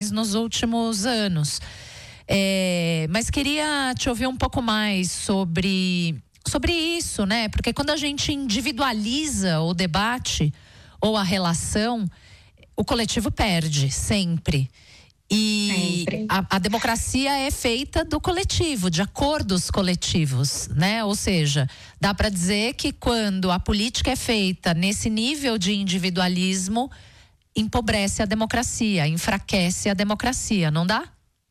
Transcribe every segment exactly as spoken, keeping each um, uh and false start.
eleições nos últimos anos. É, mas queria te ouvir um pouco mais sobre, sobre isso, né? Porque quando a gente individualiza o debate ou a relação, o coletivo perde, sempre. E a, a democracia é feita do coletivo, de acordos coletivos, né? Ou seja, dá para dizer que quando a política é feita nesse nível de individualismo, empobrece a democracia, enfraquece a democracia, não dá?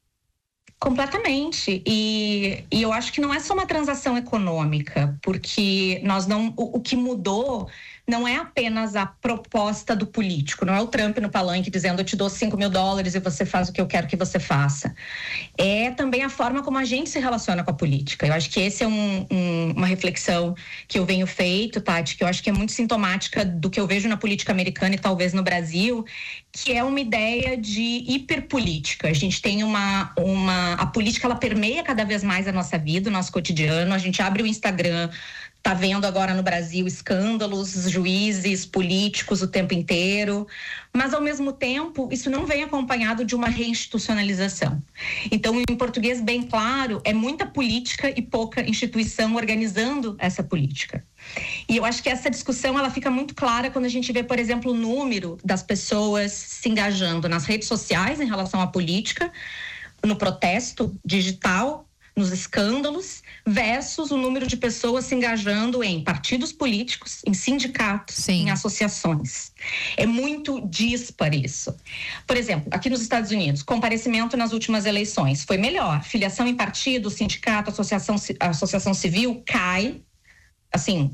Completamente. E, e eu acho que não é só uma transação econômica, porque nós não, o, o que mudou não é apenas a proposta do político, não é o Trump no palanque dizendo eu te dou cinco mil dólares e você faz o que eu quero que você faça. É também a forma como a gente se relaciona com a política. Eu acho que esse é um, um, uma reflexão que eu venho feito, Tati, que eu acho que é muito sintomática do que eu vejo na política americana e talvez no Brasil, que é uma ideia de hiperpolítica. A gente tem uma, uma... A política, ela permeia cada vez mais a nossa vida, o nosso cotidiano. A gente abre o Instagram, tá vendo agora no Brasil escândalos, juízes, políticos o tempo inteiro, mas ao mesmo tempo isso não vem acompanhado de uma reinstitucionalização. Então, em português bem claro, é muita política e pouca instituição organizando essa política. E eu acho que essa discussão ela fica muito clara quando a gente vê, por exemplo, o número das pessoas se engajando nas redes sociais em relação à política, no protesto digital, nos escândalos, versus o número de pessoas se engajando em partidos políticos, em sindicatos, Sim. em associações. É muito dispar isso. Por exemplo, aqui nos Estados Unidos, comparecimento nas últimas eleições foi melhor. Filiação em partido, sindicato, associação, associação civil cai, assim,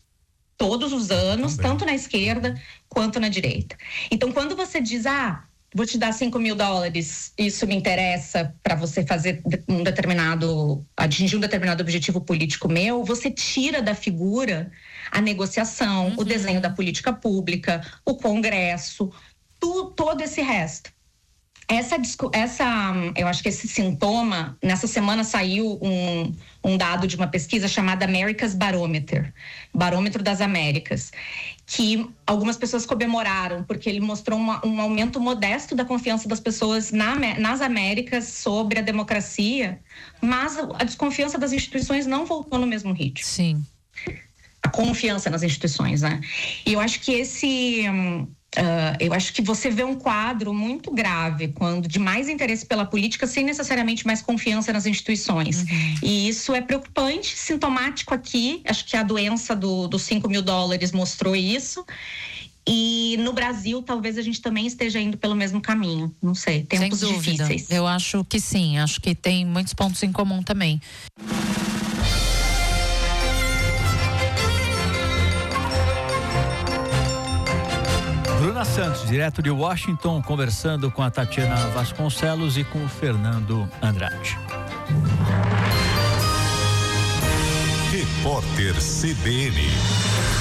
todos os anos, Também. tanto na esquerda quanto na direita. Então, quando você diz, ah, vou te dar cinco mil dólares, isso me interessa para você fazer um determinado, atingir um determinado objetivo político meu, você tira da figura a negociação, uhum. o desenho da política pública, o Congresso, tu, todo esse resto. Essa, essa, eu acho que esse sintoma, nessa semana saiu um, um dado de uma pesquisa chamada America's Barometer, Barômetro das Américas, que algumas pessoas comemoraram, porque ele mostrou uma, um aumento modesto da confiança das pessoas na, nas Américas sobre a democracia, mas a desconfiança das instituições não voltou no mesmo ritmo. Sim. A confiança nas instituições, né? E eu acho que esse... Uh, eu acho que você vê um quadro muito grave quando de mais interesse pela política sem necessariamente mais confiança nas instituições. Uhum. E isso é preocupante, sintomático aqui. Acho que a doença do, dos cinco mil dólares mostrou isso. E no Brasil, talvez a gente também esteja indo pelo mesmo caminho. Não sei, tempos Sem dúvida. difíceis. Eu acho que sim, acho que tem muitos pontos em comum também. Bruna Santos, direto de Washington, conversando com a Tatiana Vasconcelos e com o Fernando Andrade. Repórter C B N.